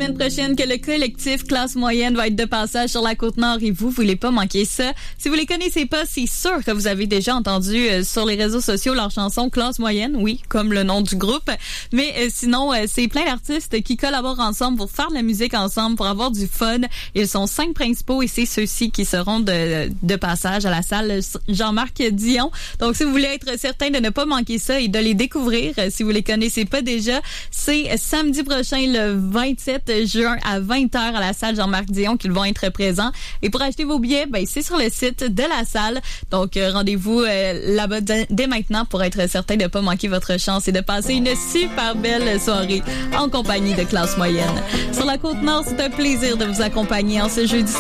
semaine prochaine que le collectif Classe Moyenne va être de passage sur la Côte-Nord et vous voulez pas manquer ça. Si vous les connaissez pas, c'est sûr que vous avez déjà entendu sur les réseaux sociaux leur chanson Classe Moyenne, oui, comme le nom du groupe. Mais sinon, c'est plein d'artistes qui collaborent ensemble pour faire de la musique ensemble, pour avoir du fun. Ils sont 5 principaux et c'est ceux-ci qui seront de passage à la salle Jean-Marc Dion. Donc, si vous voulez être certain de ne pas manquer ça et de les découvrir, si vous les connaissez pas déjà, c'est samedi prochain, le 27 juin à 20h à la salle Jean-Marc Dion qu'ils vont être présents. Et pour acheter vos billets, ben c'est sur le site de la salle. Donc, rendez-vous là-bas dès maintenant pour être certain de ne pas manquer votre chance et de passer une super belle soirée en compagnie de Classe Moyenne. Sur la Côte-Nord, c'est un plaisir de vous accompagner en ce jeudi